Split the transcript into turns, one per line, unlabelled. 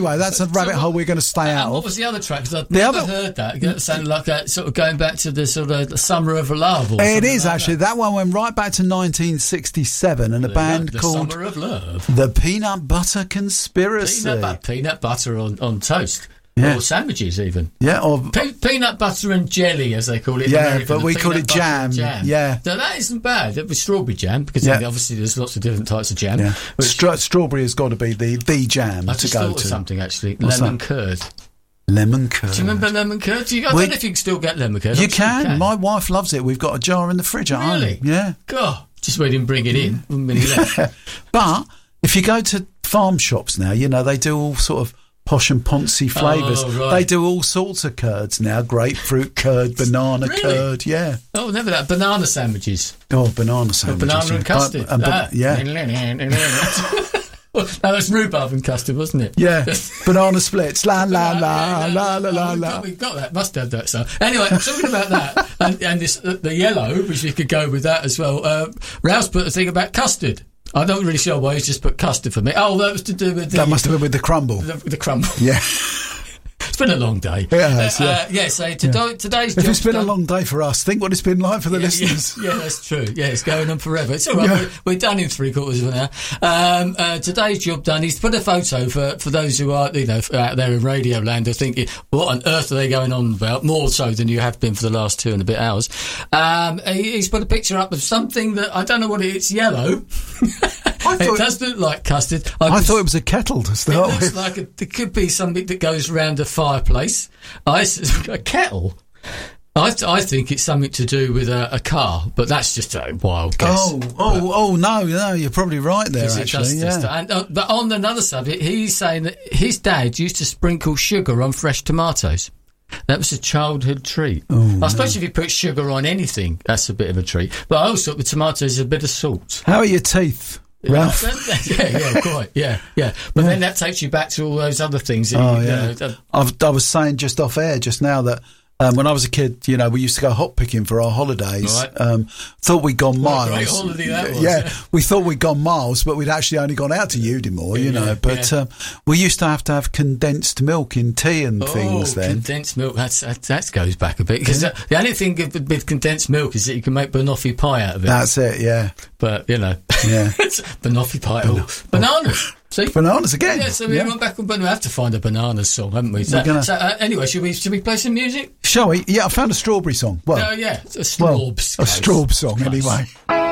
anyway, that's a rabbit hole we're going to stay out of.
What was the other track? Because I've never heard that. It sounded like that, sort of going back to the sort of the Summer of Love.
It is, like actually. That one went right back to 1967 and a band called
Summer of Love.
The Peanut Butter Conspiracy.
Peanut butter on toast.
Yeah.
Or sandwiches, even.
Yeah, or
peanut butter and jelly, as they call it.
Yeah,
American,
but we call it jam. Yeah,
so that isn't bad. It was strawberry jam because obviously there's lots of different types of jam.
Yeah. Strawberry has got to be the jam
I
to
just
go
thought
to.
Of something actually.
What's
lemon
that?
curd.
Lemon curd.
Do you remember lemon curd? I don't know if you can still get lemon curd.
You can. My wife loves it. We've got a jar in the fridge at home.
Really?
Yeah.
God, just we didn't bring it in.
But if you go to farm shops now, they do all sort of posh and poncy flavours.
Oh, right.
They do all sorts of curds now. Grapefruit curd, banana curd, yeah.
Oh, never that. Banana sandwiches.
Oh, banana sandwiches.
Banana and custard.
Yeah.
No, that's rhubarb and custard, wasn't it?
Yeah. Banana splits. La, la, la, la, la, la, la.
We've got that. Must have that. So anyway, talking about that, and this, the yellow, which we could go with that as well. Rouse put a thing about custard. I'm not really sure why he's just put custard for me. Oh, that was to do with
that must have been with the crumble.
The crumble.
Yeah.
It's been a long day.
It has,
so today's
if it's been a long day for us, think what it's been like for the listeners.
Yeah, that's true. Yeah, it's going on forever. It's all right. Yeah. We're done in 3/4 of an hour. Today's job done. He's put a photo for those who are, out there in Radio Land are thinking, what on earth are they going on about? More so than you have been for the last 2 and a bit hours. He's put a picture up of something that, I don't know what it is. It's yellow. It does look like custard.
I thought it was a kettle to start with.
It looks like it could be something that goes round a fireplace. A kettle? I think it's something to do with a car, but that's just a wild guess.
No, you're probably right there, actually.
But on another subject, he's saying that his dad used to sprinkle sugar on fresh tomatoes. That was a childhood treat. I suppose if you put sugar on anything, that's a bit of a treat. But I always thought with tomatoes, a bit of salt.
How are your teeth, Ralph?
Quite. Yeah. But then that takes you back to all those other things.
I was saying just off air just now that when I was a kid, we used to go hot picking for our holidays. Right. Thought we'd gone miles.
What a great holiday that was.
Yeah, we thought we'd gone miles, but we'd actually only gone out to Udimore, But we used to have condensed milk in tea and things then.
Condensed milk, that goes back a bit. Because the only thing with condensed milk is that you can make banoffee pie out of it.
That's it, yeah.
But,
Yeah.
Banoffee pie. Bananas. See?
Bananas again.
Yeah, so we went back and we have to find a bananas song, haven't we? Anyway, should we play some music?
Shall we? Yeah, I found a strawberry song. Well,
a Straubs.
A Straub song, anyway.